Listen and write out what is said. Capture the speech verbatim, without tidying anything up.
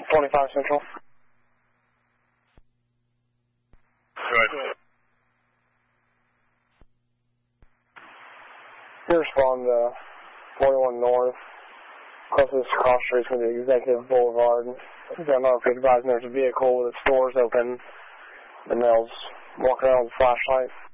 twenty-five Central. Good. You respond to forty-one North. Closest cross street's going to be Executive Boulevard. We've got another advising there's a vehicle with its doors open. The male's walking around with a flashlight.